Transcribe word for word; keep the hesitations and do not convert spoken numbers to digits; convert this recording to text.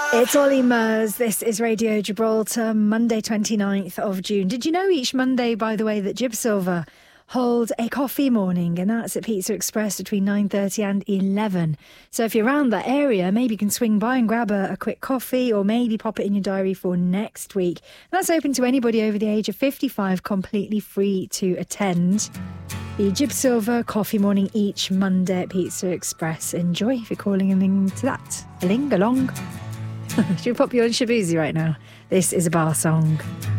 It's Ollie Murs. This is Radio Gibraltar, Monday twenty-ninth of June. Did you know each Monday, by the way, that Gib Silver hold a coffee morning, and that's at Pizza Express between nine thirty and eleven. So if you're around that area, maybe you can swing by and grab a, a quick coffee, or maybe pop it in your diary for next week. That's open to anybody over the age of fifty-five, completely free to attend. The Gib Silver coffee morning each Monday at Pizza Express. Enjoy if you're calling into that. A ling along. Should we pop you on Shabuzi right now? This is a bar song.